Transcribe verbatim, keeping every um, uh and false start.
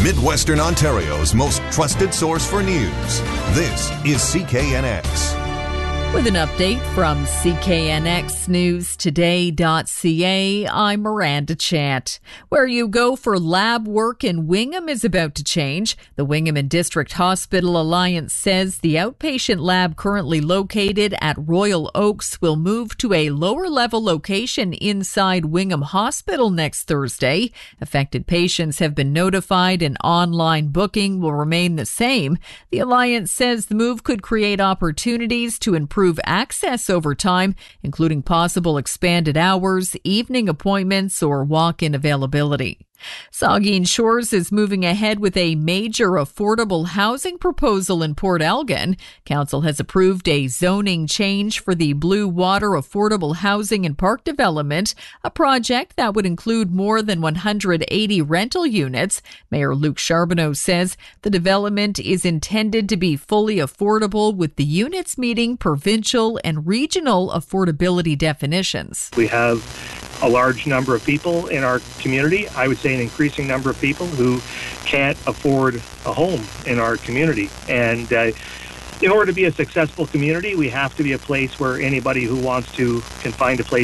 Midwestern Ontario's most trusted source for news. This is C K N X. With an update from C K N X News Today dot C A, I'm Miranda Chant. Where you go for lab work in Wingham is about to change. The Wingham and District Hospital Alliance says the outpatient lab currently located at Royal Oaks will move to a lower-level location inside Wingham Hospital next Thursday. Affected patients have been notified and online booking will remain the same. The Alliance says the move could create opportunities to improve access over time, including possible expanded hours, evening appointments, or walk-in availability. Saugeen Shores is moving ahead with a major affordable housing proposal in Port Elgin. Council has approved a zoning change for the Blue Water Affordable Housing and Park Development, a project that would include more than one hundred eighty rental units. Mayor Luc Charbonneau says the development is intended to be fully affordable, with the units meeting provincial and regional affordability definitions. We have a large number of people in our community, I would say an increasing number of people who can't afford a home in our community. And uh, in order to be a successful community, we have to be a place where anybody who wants to can find a place